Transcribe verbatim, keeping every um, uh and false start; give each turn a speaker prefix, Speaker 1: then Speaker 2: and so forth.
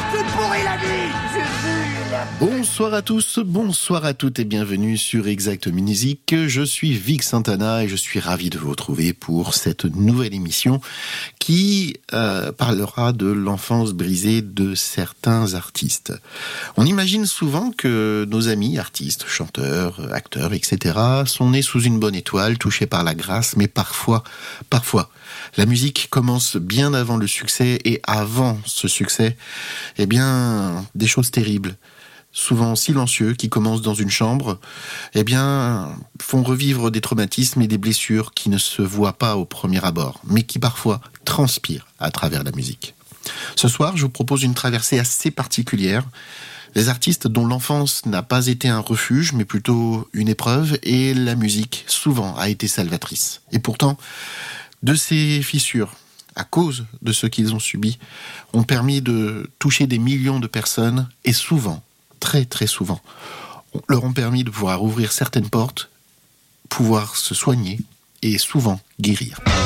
Speaker 1: toute pourrie la nuit. Je jure.
Speaker 2: Bonsoir à tous, bonsoir à toutes et bienvenue sur Exact Musique. Je suis Vic Santana et je suis ravi de vous retrouver pour cette nouvelle émission qui euh, parlera de l'enfance brisée de certains artistes. On imagine souvent que nos amis artistes, chanteurs, acteurs, et cetera sont nés sous une bonne étoile, touchés par la grâce, mais parfois, parfois, la musique commence bien avant le succès et avant ce succès, eh bien, des choses terribles, souvent silencieux, qui commencent dans une chambre, eh bien, font revivre des traumatismes et des blessures qui ne se voient pas au premier abord, mais qui parfois transpirent à travers la musique. Ce soir, je vous propose une traversée assez particulière. Les artistes dont l'enfance n'a pas été un refuge, mais plutôt une épreuve, et la musique, souvent, a été salvatrice. Et pourtant, de ces fissures, à cause de ce qu'ils ont subi, ont permis de toucher des millions de personnes, et souvent, très très souvent, leur ont permis de pouvoir ouvrir certaines portes, pouvoir se soigner, et souvent guérir.